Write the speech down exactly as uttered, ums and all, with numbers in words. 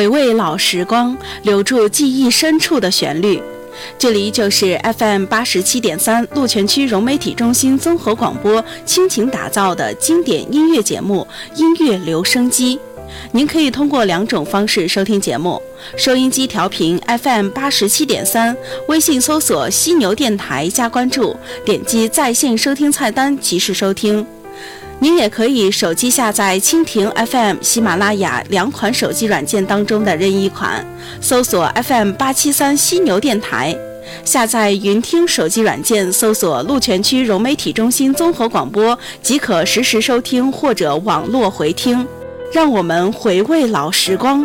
回味老时光，留住记忆深处的旋律。这里就是 F M 八十七点三 鹿泉区融媒体中心综合广播倾情打造的经典音乐节目《音乐留声机》。您可以通过两种方式收听节目：收音机调频 F M 八十七点三，微信搜索犀牛电台加关注，点击在线收听菜单及时收听。您也可以手机下载蜻蜓 F M、喜马拉雅两款手机软件当中的任意一款，搜索 F M 八七三犀牛电台，下载云听手机软件，搜索鹿泉区融媒体中心综合广播，即可实时收听或者网络回听。让我们回味老时光，